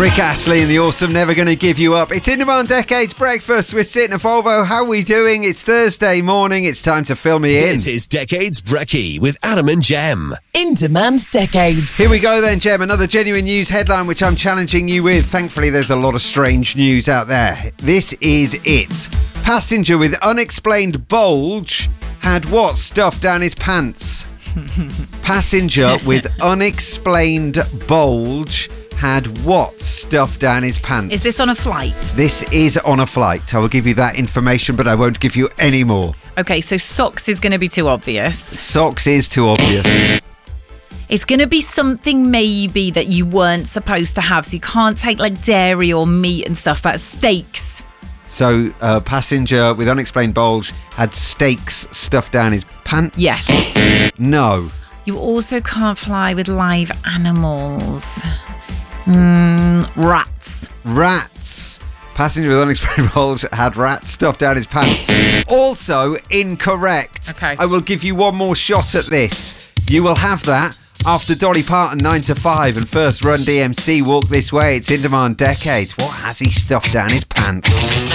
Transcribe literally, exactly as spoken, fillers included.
Rick Astley and the awesome Never Gonna Give You Up. It's In Demand Decades Breakfast. We're sitting at Volvo. How are we doing? It's Thursday morning. It's time to fill me in. This is Decades Brekkie with Adam and Jem. In Demand Decades. Here we go then, Jem. Another genuine news headline which I'm challenging you with. Thankfully, there's a lot of strange news out there. This is it. Passenger with unexplained bulge had what stuffed down his pants? Passenger with unexplained bulge had what stuffed down his pants? Is this on a flight? This is on a flight. I will give you that information, but I won't give you any more. Okay, so socks is going to be too obvious. Socks is too obvious. It's going to be something maybe that you weren't supposed to have, so you can't take like dairy or meat and stuff, but steaks. So, a uh, passenger with unexplained bulge had steaks stuffed down his pants? Yes. No. You also can't fly with live animals. Mm, rats. Rats. Passenger with unexplained bulge had rats stuffed down his pants. Also incorrect. Okay. I will give you one more shot at this. You will have that after Dolly Parton nine to five and first Run D M C Walk This Way. It's In Demand Decades. What has he stuffed down his pants?